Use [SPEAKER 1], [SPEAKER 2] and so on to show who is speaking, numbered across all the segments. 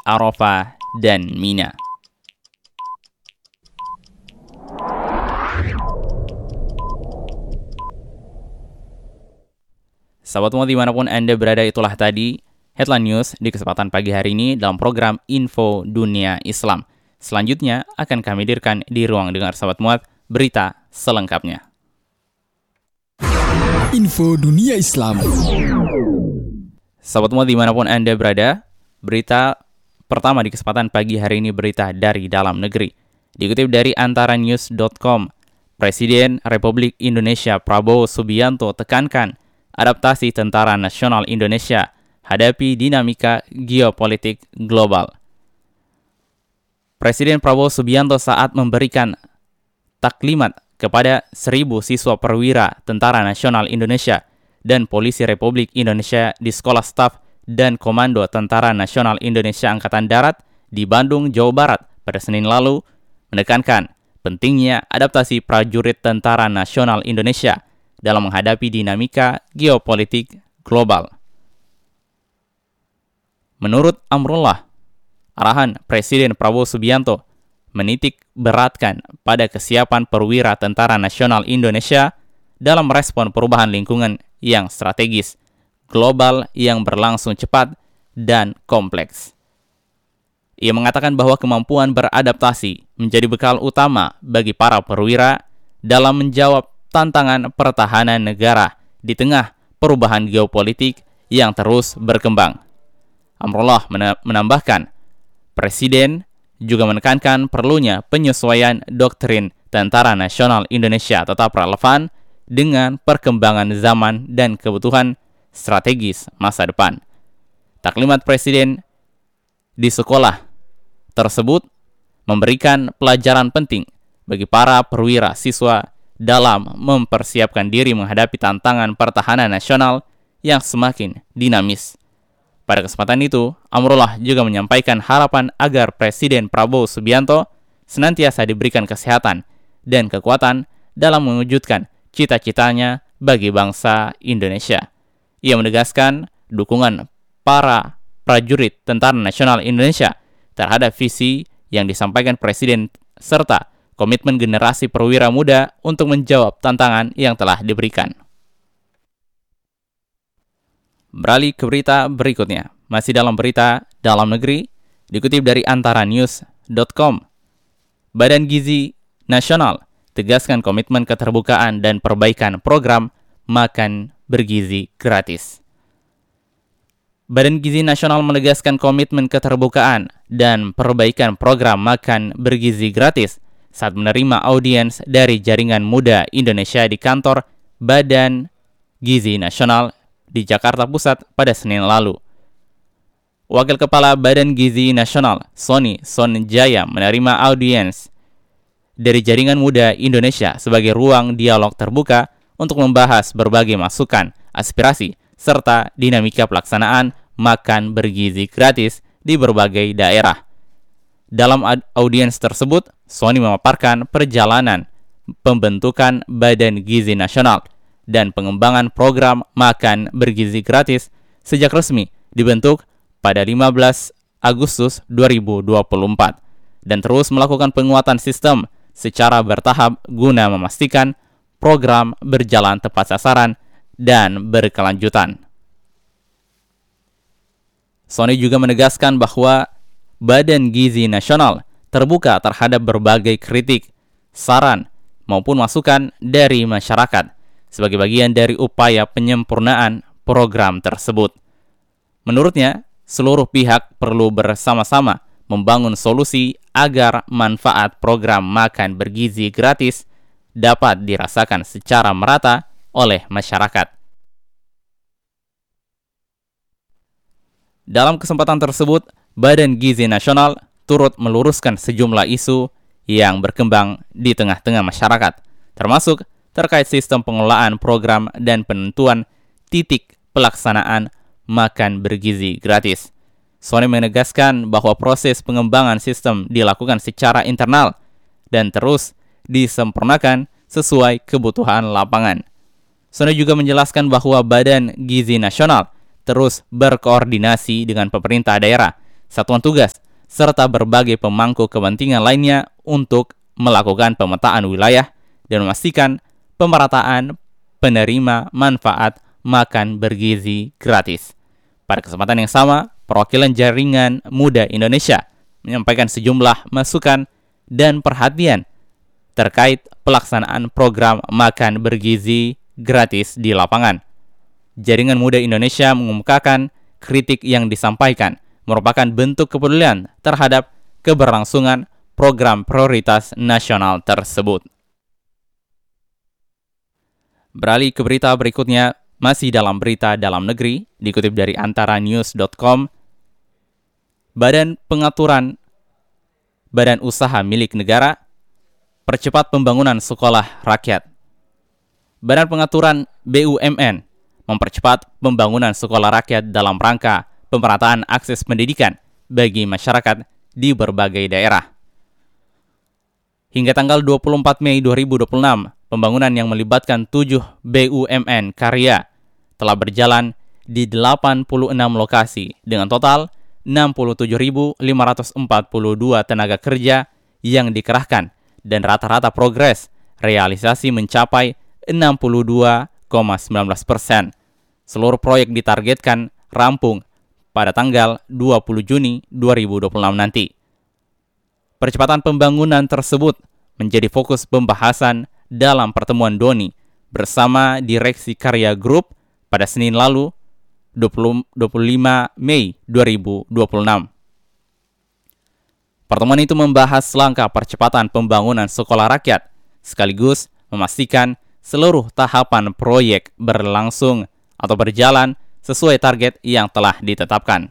[SPEAKER 1] Arafah dan Mina. Sahabat Umat dimanapun Anda berada, itulah tadi headline news di kesempatan pagi hari ini dalam program Info Dunia Islam. Selanjutnya akan kami hadirkan di ruang dengar sahabat Umat berita selengkapnya.
[SPEAKER 2] Info Dunia Islam.
[SPEAKER 1] Sahabat Umat dimanapun Anda berada, berita pertama di kesempatan pagi hari ini berita dari dalam negeri. Dikutip dari antaranews.com, Presiden Republik Indonesia Prabowo Subianto tekankan adaptasi Tentara Nasional Indonesia hadapi dinamika geopolitik global. Presiden Prabowo Subianto saat memberikan taklimat kepada 1.000 siswa perwira Tentara Nasional Indonesia dan Polisi Republik Indonesia di Sekolah Staf dan Komando Tentara Nasional Indonesia Angkatan Darat di Bandung, Jawa Barat pada Senin lalu menekankan pentingnya adaptasi prajurit Tentara Nasional Indonesia dalam menghadapi dinamika geopolitik global. Menurut Amrullah, arahan Presiden Prabowo Subianto menitik beratkan pada kesiapan perwira Tentara Nasional Indonesia dalam merespon perubahan lingkungan yang strategis, global yang berlangsung cepat dan kompleks. Ia mengatakan bahwa kemampuan beradaptasi menjadi bekal utama bagi para perwira dalam menjawab tantangan pertahanan negara di tengah perubahan geopolitik yang terus berkembang. Amrullah menambahkan, Presiden juga menekankan perlunya penyesuaian doktrin Tentara Nasional Indonesia tetap relevan dengan perkembangan zaman dan kebutuhan strategis masa depan. Taklimat Presiden di sekolah tersebut memberikan pelajaran penting bagi para perwira siswa dalam mempersiapkan diri menghadapi tantangan pertahanan nasional yang semakin dinamis. Pada kesempatan itu, Amrullah juga menyampaikan harapan agar Presiden Prabowo Subianto senantiasa diberikan kesehatan dan kekuatan dalam mewujudkan cita-citanya bagi bangsa Indonesia. Ia menegaskan dukungan para prajurit Tentara Nasional Indonesia terhadap visi yang disampaikan Presiden serta komitmen generasi perwira muda untuk menjawab tantangan yang telah diberikan. Beralih ke berita berikutnya. Masih dalam berita dalam negeri, dikutip dari antaranews.com. Badan Gizi Nasional tegaskan komitmen keterbukaan dan perbaikan program makan bergizi gratis. Badan Gizi Nasional menegaskan komitmen keterbukaan dan perbaikan program makan bergizi gratis saat menerima audiens dari Jaringan Muda Indonesia di kantor Badan Gizi Nasional di Jakarta Pusat pada Senin lalu. Wakil Kepala Badan Gizi Nasional, Sony Sonjaya, menerima audiens dari Jaringan Muda Indonesia sebagai ruang dialog terbuka untuk membahas berbagai masukan, aspirasi, serta dinamika pelaksanaan makan bergizi gratis di berbagai daerah. Dalam audiens tersebut, Sony memaparkan perjalanan pembentukan Badan Gizi Nasional dan pengembangan program makan bergizi gratis sejak resmi dibentuk pada 15 Agustus 2024 dan terus melakukan penguatan sistem secara bertahap guna memastikan program berjalan tepat sasaran dan berkelanjutan. Sony juga menegaskan bahwa Badan Gizi Nasional terbuka terhadap berbagai kritik, saran, maupun masukan dari masyarakat sebagai bagian dari upaya penyempurnaan program tersebut. Menurutnya, seluruh pihak perlu bersama-sama membangun solusi agar manfaat program makan bergizi gratis dapat dirasakan secara merata oleh masyarakat. Dalam kesempatan tersebut, Badan Gizi Nasional turut meluruskan sejumlah isu yang berkembang di tengah-tengah masyarakat, termasuk terkait sistem pengelolaan program dan penentuan titik pelaksanaan makan bergizi gratis. Sony menegaskan bahwa proses pengembangan sistem dilakukan secara internal dan terus disempurnakan sesuai kebutuhan lapangan. Sony juga menjelaskan bahwa Badan Gizi Nasional terus berkoordinasi dengan pemerintah daerah satuan tugas, serta berbagai pemangku kepentingan lainnya untuk melakukan pemetaan wilayah dan memastikan pemerataan penerima manfaat makan bergizi gratis. Pada kesempatan yang sama, perwakilan Jaringan Muda Indonesia menyampaikan sejumlah masukan dan perhatian terkait pelaksanaan program makan bergizi gratis di lapangan. Jaringan Muda Indonesia mengemukakan kritik yang disampaikan merupakan bentuk kepedulian terhadap keberlangsungan program prioritas nasional tersebut. Beralih ke berita berikutnya, masih dalam berita dalam negeri, dikutip dari antaranews.com, Badan Usaha Milik Negara percepat pembangunan sekolah rakyat. Badan Pengaturan BUMN mempercepat pembangunan sekolah rakyat dalam rangka pemerataan akses pendidikan bagi masyarakat di berbagai daerah. Hingga tanggal 24 Mei 2026, pembangunan yang melibatkan 7 BUMN karya telah berjalan di 86 lokasi dengan total 67.542 tenaga kerja yang dikerahkan dan rata-rata progres realisasi mencapai 62,19%. Seluruh proyek ditargetkan rampung pada tanggal 20 Juni 2026 nanti. Percepatan pembangunan tersebut menjadi fokus pembahasan dalam pertemuan Doni bersama Direksi Karya Group pada Senin lalu, 25 Mei 2026. Pertemuan itu membahas langkah percepatan pembangunan sekolah rakyat, sekaligus memastikan seluruh tahapan proyek berlangsung atau berjalan sesuai target yang telah ditetapkan.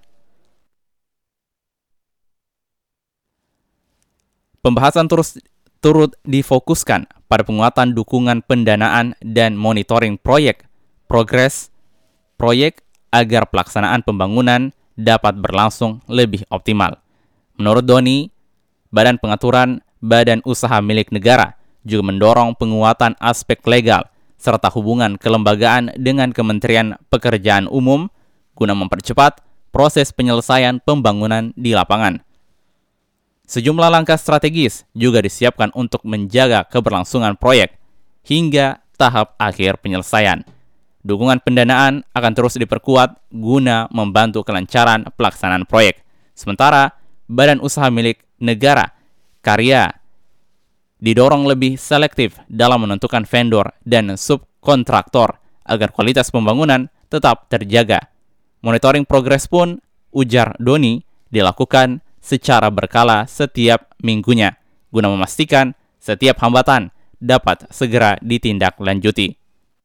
[SPEAKER 1] Pembahasan turut difokuskan pada penguatan dukungan pendanaan dan monitoring progres proyek agar pelaksanaan pembangunan dapat berlangsung lebih optimal. Menurut Doni, Badan Pengaturan Badan Usaha Milik Negara juga mendorong penguatan aspek legal serta hubungan kelembagaan dengan Kementerian Pekerjaan Umum guna mempercepat proses penyelesaian pembangunan di lapangan. Sejumlah langkah strategis juga disiapkan untuk menjaga keberlangsungan proyek hingga tahap akhir penyelesaian. Dukungan pendanaan akan terus diperkuat guna membantu kelancaran pelaksanaan proyek. Sementara, Badan Usaha Milik Negara karya didorong lebih selektif dalam menentukan vendor dan subkontraktor agar kualitas pembangunan tetap terjaga. Monitoring progres pun, ujar Doni, dilakukan secara berkala setiap minggunya guna memastikan setiap hambatan dapat segera ditindaklanjuti.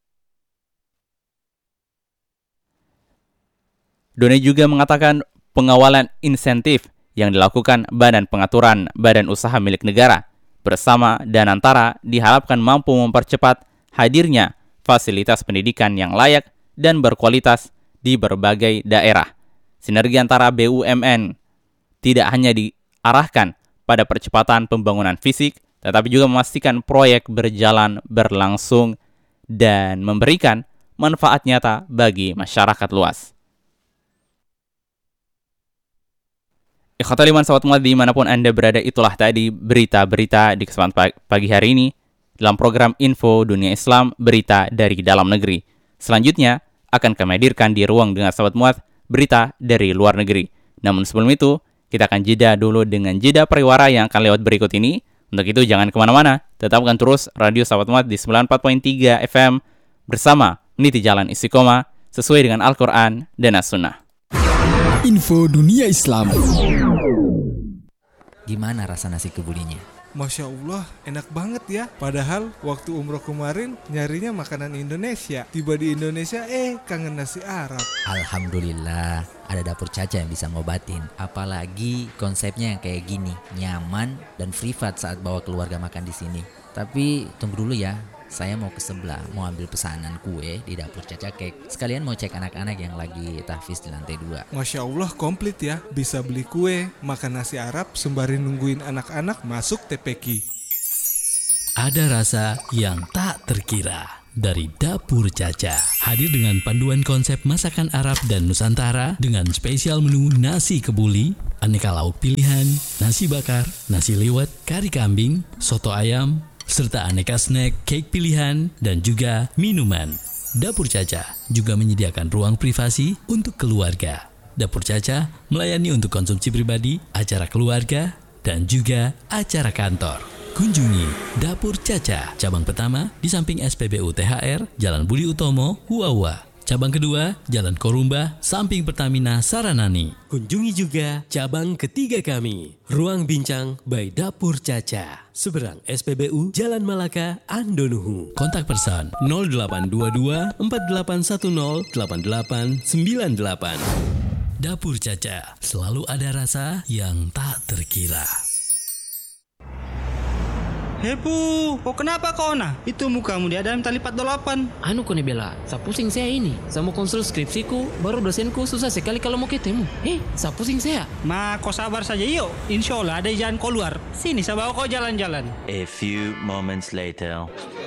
[SPEAKER 1] Doni juga mengatakan pengawalan insentif yang dilakukan Badan Pengaturan Badan Usaha Milik Negara bersama Danantara diharapkan mampu mempercepat hadirnya fasilitas pendidikan yang layak dan berkualitas di berbagai daerah. Sinergi antara BUMN tidak hanya diarahkan pada percepatan pembangunan fisik, tetapi juga memastikan proyek berjalan berlangsung dan memberikan manfaat nyata bagi masyarakat luas. Ikhwatal iman sahabat umat dimanapun Anda berada, itulah tadi berita-berita di kesempatan pagi hari ini dalam program Info Dunia Islam, berita dari dalam negeri. Selanjutnya akan kami hadirkan di ruang dengar sahabat muat berita dari luar negeri. Namun sebelum itu, kita akan jeda dulu dengan jeda pariwara yang akan lewat berikut ini. Untuk itu jangan kemana-mana, tetapkan terus radio sahabat muat di 94.3 FM bersama Meniti Jalan Istiqomah sesuai dengan Al-Quran dan As-Sunnah.
[SPEAKER 2] Info Dunia Islam.
[SPEAKER 3] Gimana rasa nasi kebulinya?
[SPEAKER 4] Masya Allah, enak banget ya. Padahal waktu umroh kemarin nyarinya makanan Indonesia. Tiba di Indonesia, kangen nasi Arab.
[SPEAKER 3] Alhamdulillah, ada dapur Caca yang bisa ngobatin. Apalagi konsepnya yang kayak gini, nyaman dan privat saat bawa keluarga makan di sini. Tapi tunggu dulu ya, saya mau ke sebelah, mau ambil pesanan kue di dapur Caca Cake. Sekalian mau cek anak-anak yang lagi tahfiz di lantai 2.
[SPEAKER 4] Masya Allah, komplit ya. Bisa beli kue, makan nasi Arab, sembari nungguin anak-anak masuk TPQ.
[SPEAKER 5] Ada rasa yang tak terkira dari dapur Caca. hadir dengan panduan konsep masakan Arab dan Nusantara dengan spesial menu nasi kebuli, aneka lauk pilihan, nasi bakar, nasi liwet, kari kambing, soto ayam, serta aneka snack, cake pilihan, dan juga minuman. Dapur Caca juga menyediakan ruang privasi untuk keluarga. Dapur Caca melayani untuk konsumsi pribadi, acara keluarga, dan juga acara kantor. Kunjungi Dapur Caca, cabang pertama di samping SPBU THR, Jalan Budi Utomo, Huawa. Cabang kedua, Jalan Korumba, samping Pertamina Saranani.
[SPEAKER 6] Kunjungi juga cabang ketiga kami, Ruang Bincang by Dapur Caca, seberang SPBU Jalan Malaka, Andonuhu.
[SPEAKER 5] Kontak person 0822 4810 8898. Dapur Caca, selalu ada rasa yang tak terkira.
[SPEAKER 7] Hepu, kok kenapa kau nah? Itu mukamu dia dalam tali 48.
[SPEAKER 8] Anu kone bela, sa pusing saya ini. Saya mau konsul skripsiku, baru dosenku susah sekali kalau mau ketemu. Sa pusing saya.
[SPEAKER 7] Kau sabar saja yuk. Insya Allah ada jalan keluar. Sini saya bawa kau jalan-jalan.
[SPEAKER 9] A few moments later.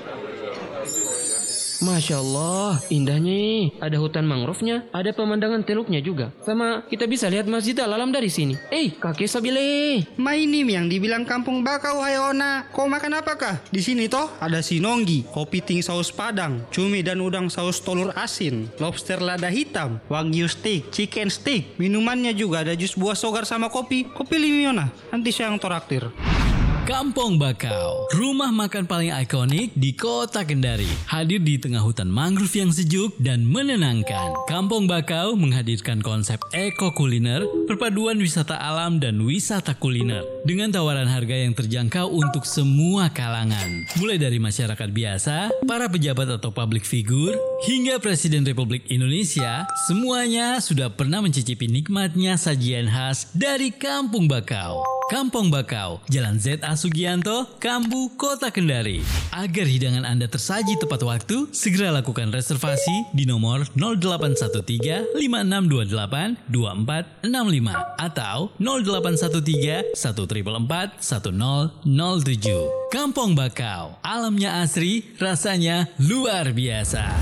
[SPEAKER 8] Masya Allah, indahnya. Ada hutan mangrove-nya, ada pemandangan teluknya juga. Sama kita bisa lihat Masjid Al-Alam dari sini. Kakek Sabile.
[SPEAKER 7] Ini yang dibilang kampung bakau Hayona. Kau makan apakah? Di sini toh ada sinonggi, kopi ting saus padang, cumi dan udang saus telur asin, lobster lada hitam, wagyu steak, chicken steak. Minumannya juga ada jus buah sogar sama kopi. Kopi limiona. Nanti saya yang traktir.
[SPEAKER 5] Kampung Bakau, rumah makan paling ikonik di kota Kendari. Hadir di tengah hutan mangrove yang sejuk dan menenangkan. Kampung Bakau menghadirkan konsep eko-kuliner, perpaduan wisata alam dan wisata kuliner. Dengan tawaran harga yang terjangkau untuk semua kalangan. Mulai dari masyarakat biasa, para pejabat atau public figure, hingga Presiden Republik Indonesia, semuanya sudah pernah mencicipi nikmatnya sajian khas dari Kampung Bakau. Kampung Bakau, Jalan Z.A. Sugianto, Kambu, Kota Kendari. Agar hidangan Anda tersaji tepat waktu, segera lakukan reservasi di nomor 0813 5628 2465 atau 0813 1444 1007. Kampung Bakau, alamnya asri, rasanya luar biasa.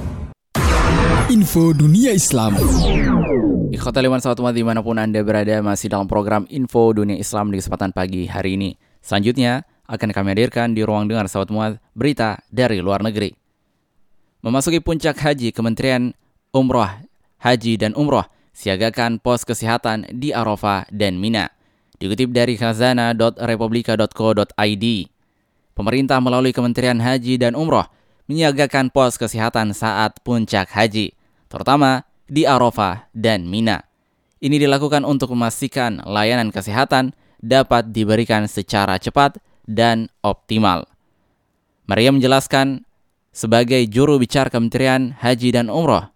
[SPEAKER 2] Info Dunia Islam.
[SPEAKER 1] Ikhwatal iman sahabat umat dimanapun Anda berada, masih dalam program Info Dunia Islam di kesempatan pagi hari ini. Selanjutnya akan kami hadirkan di ruang dengar sahabat umat berita dari luar negeri. Memasuki puncak haji, Kementerian Umroh, Haji dan Umroh siagakan pos kesehatan di Arafah dan Mina. Dikutip dari khazanah.republika.co.id, pemerintah melalui Kementerian Haji dan Umroh menyiagakan pos kesehatan saat puncak haji, terutama di Arafah dan Mina. Ini dilakukan untuk memastikan layanan kesehatan dapat diberikan secara cepat dan optimal. Maria menjelaskan sebagai juru bicara Kementerian Haji dan Umroh,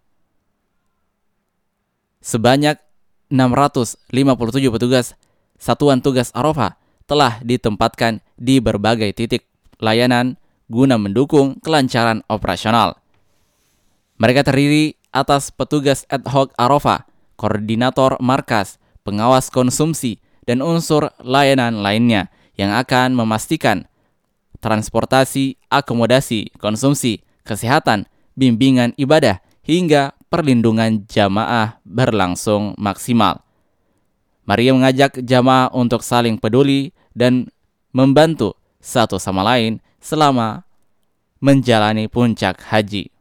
[SPEAKER 1] sebanyak 657 petugas Satuan Tugas Arafah telah ditempatkan di berbagai titik layanan guna mendukung kelancaran operasional. Mereka terdiri atas petugas ad hoc Arafah, koordinator markas, pengawas konsumsi, dan unsur layanan lainnya yang akan memastikan transportasi, akomodasi, konsumsi, kesehatan, bimbingan ibadah, hingga perlindungan jamaah berlangsung maksimal. Maria mengajak jamaah untuk saling peduli dan membantu satu sama lain selama menjalani puncak haji.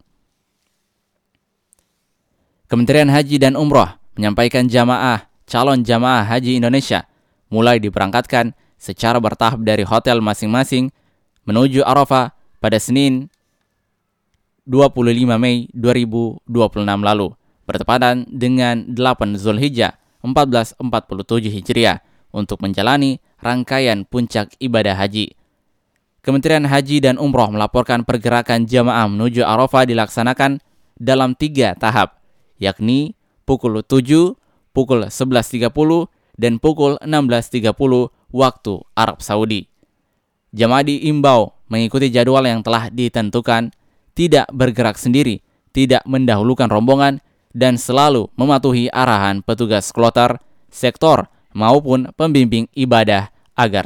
[SPEAKER 1] Kementerian Haji dan Umroh menyampaikan calon jamaah haji Indonesia mulai diberangkatkan secara bertahap dari hotel masing-masing menuju Arafah pada Senin 25 Mei 2026 lalu, bertepatan dengan 8 Zulhijjah 1447 Hijriah untuk menjalani rangkaian puncak ibadah haji. Kementerian Haji dan Umroh melaporkan pergerakan jamaah menuju Arafah dilaksanakan dalam 3 tahap, yakni pukul 7, pukul 11.30, dan pukul 16.30 waktu Arab Saudi. Jamaah diimbau mengikuti jadwal yang telah ditentukan, tidak bergerak sendiri, tidak mendahulukan rombongan, dan selalu mematuhi arahan petugas kloter, sektor, maupun pembimbing ibadah agar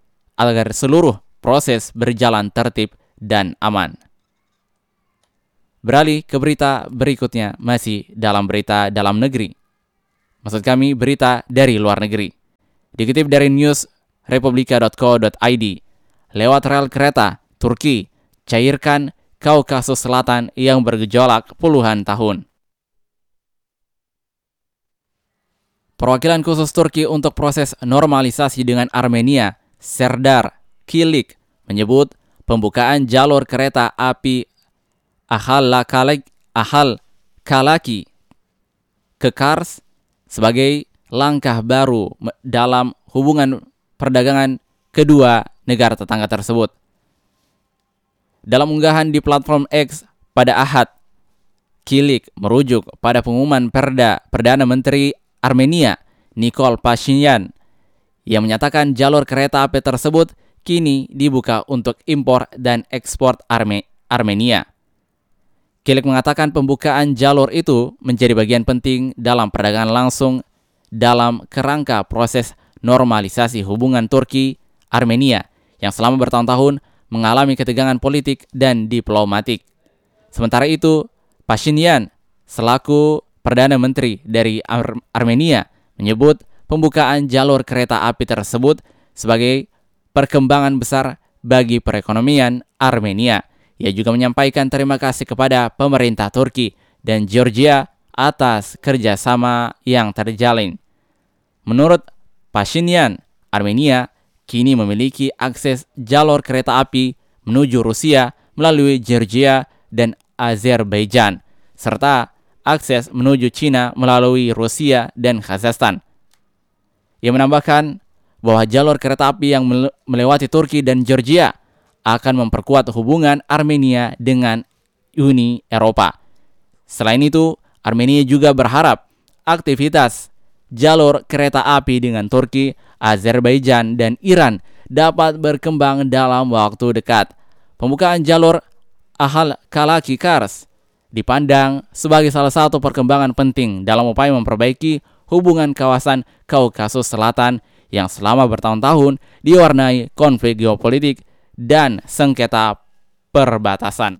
[SPEAKER 1] seluruh proses berjalan tertib dan aman. Beralih ke berita berikutnya, masih dalam berita dalam negeri. Maksud kami berita dari luar negeri. Dikutip dari newsrepublika.co.id, lewat rel kereta, Turki cairkan Kaukasus Selatan yang bergejolak puluhan tahun. Perwakilan khusus Turki untuk proses normalisasi dengan Armenia, Serdar Kilik, menyebut pembukaan jalur kereta api Ahal-Kalaki ke Kars sebagai langkah baru dalam hubungan perdagangan kedua negara tetangga tersebut. Dalam unggahan di platform X pada Ahad, Kilik merujuk pada pengumuman Perdana Menteri Armenia Nikol Pashinyan yang menyatakan jalur kereta api tersebut kini dibuka untuk impor dan ekspor Armenia. Kilik mengatakan pembukaan jalur itu menjadi bagian penting dalam perdagangan langsung dalam kerangka proses normalisasi hubungan Turki-Armenia yang selama bertahun-tahun mengalami ketegangan politik dan diplomatik. Sementara itu, Pashinyan selaku Perdana Menteri dari Armenia menyebut pembukaan jalur kereta api tersebut sebagai perkembangan besar bagi perekonomian Armenia. Ia juga menyampaikan terima kasih kepada pemerintah Turki dan Georgia atas kerjasama yang terjalin. Menurut Pashinyan, Armenia kini memiliki akses jalur kereta api menuju Rusia melalui Georgia dan Azerbaijan, serta akses menuju Cina melalui Rusia dan Kazakhstan. Ia menambahkan bahwa jalur kereta api yang melewati Turki dan Georgia akan memperkuat hubungan Armenia dengan Uni Eropa. Selain itu, Armenia juga berharap aktivitas jalur kereta api dengan Turki, Azerbaijan, dan Iran dapat berkembang dalam waktu dekat. Pembukaan jalur Ahal-Kalaki Kars dipandang sebagai salah satu perkembangan penting dalam upaya memperbaiki hubungan kawasan Kaukasus Selatan yang selama bertahun-tahun diwarnai konflik geopolitik dan sengketa perbatasan.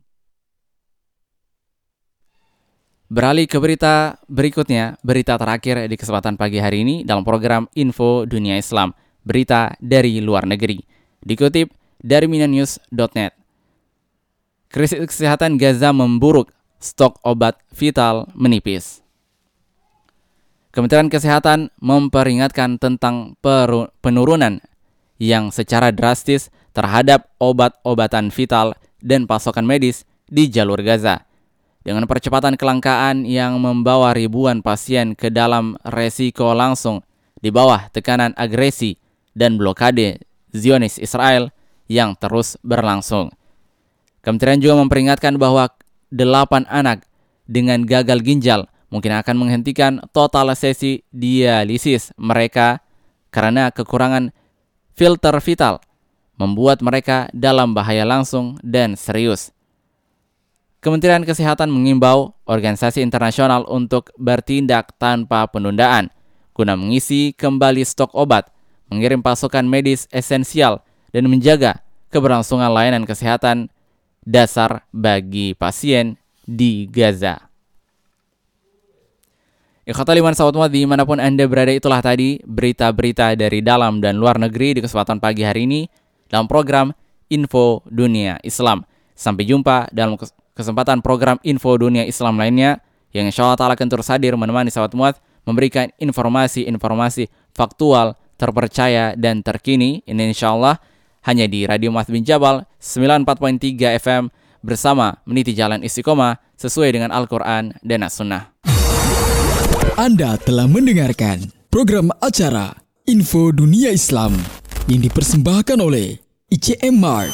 [SPEAKER 1] Beralih ke berita berikutnya, berita terakhir di kesempatan pagi hari ini dalam program Info Dunia Islam, berita dari luar negeri. Dikutip dari minanews.net. Krisis kesehatan Gaza memburuk, stok obat vital menipis. Kementerian Kesehatan memperingatkan tentang penurunan yang secara drastis terhadap obat-obatan vital dan pasokan medis di jalur Gaza. Dengan percepatan kelangkaan yang membawa ribuan pasien ke dalam resiko langsung di bawah tekanan agresi dan blokade Zionis Israel yang terus berlangsung. Kementerian juga memperingatkan bahwa 8 anak dengan gagal ginjal mungkin akan menghentikan total sesi dialisis mereka karena kekurangan filter vital, membuat mereka dalam bahaya langsung dan serius. Kementerian Kesehatan mengimbau organisasi internasional untuk bertindak tanpa penundaan guna mengisi kembali stok obat, mengirim pasokan medis esensial, dan menjaga keberlangsungan layanan kesehatan dasar bagi pasien di Gaza. Ikhwatal iman sahabat umat dimanapun Anda berada, itulah tadi berita-berita dari dalam dan luar negeri di kesempatan pagi hari ini dalam program Info Dunia Islam. Sampai jumpa dalam kesempatan program Info Dunia Islam lainnya yang insya Allah ta'ala akan terus hadir menemani sahabat muat, memberikan informasi-informasi faktual, terpercaya dan terkini. Ini insya Allah hanya di Radio Mu'adz bin Jabal 94.3 FM bersama meniti jalan istiqomah sesuai dengan Al-Quran dan As-Sunnah.
[SPEAKER 2] Anda telah mendengarkan program acara Info Dunia Islam yang dipersembahkan oleh ICM Mart.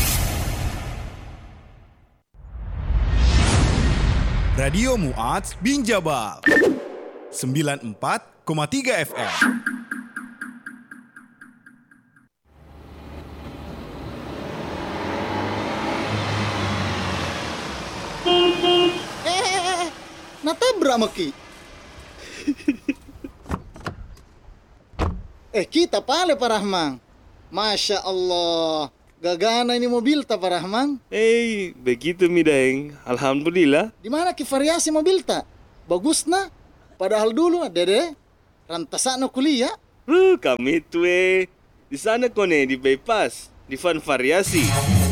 [SPEAKER 10] Radio Mu'adz bin Jabal 94,3 FM.
[SPEAKER 11] Natabrak maki. Kita pale Pak Rahman. Masya Allah. Gagana ini mobil tak Pak Rahman?
[SPEAKER 12] Begitu mi Daeng. Alhamdulillah.
[SPEAKER 11] Di mana ki variasi mobil tak? Bagus na. Padahal dulu Dede rantasana kuliah.
[SPEAKER 12] Kami itu di sana kone di bypass, di Van Variasi.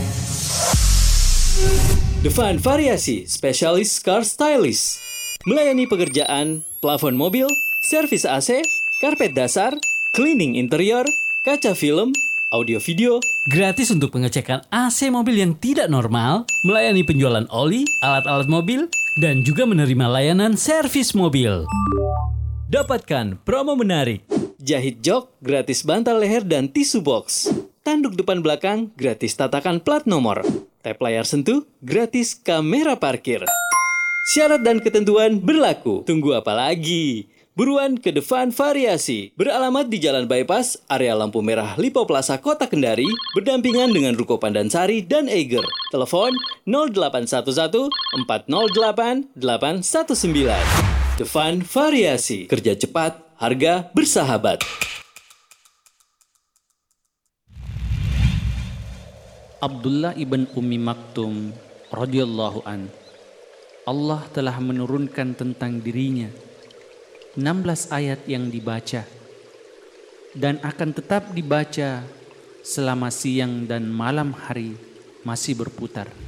[SPEAKER 6] The Van Variasi, spesialis car stylist. Melayani pekerjaan, plafon mobil, servis AC, karpet dasar, cleaning interior, kaca film, audio video.
[SPEAKER 5] Gratis untuk pengecekan AC mobil yang tidak normal, melayani penjualan oli, alat-alat mobil, dan juga menerima layanan servis mobil.
[SPEAKER 6] Dapatkan promo menarik. Jahit jok, gratis bantal leher dan tisu box. Tanduk depan belakang, gratis tatakan plat nomor. Tap layar sentuh, gratis kamera parkir. Syarat dan ketentuan berlaku. Tunggu apa lagi? Buruan ke The Van Variasi. Beralamat di Jalan Bypass, area lampu merah Lipo Plaza Kota Kendari, berdampingan dengan Ruko Pandansari dan Eiger. Telepon 0811 408 819. The Van Variasi. Kerja cepat, harga bersahabat.
[SPEAKER 13] Abdullah ibn Ummi Maktum radhiyallahu an. Allah telah menurunkan tentang dirinya 16 ayat yang dibaca dan akan tetap dibaca selama siang dan malam hari masih berputar.